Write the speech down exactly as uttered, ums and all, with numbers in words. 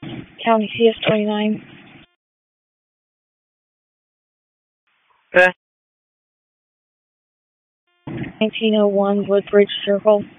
County C S twenty-nine. Okay. nineteen oh one Woodbridge Circle.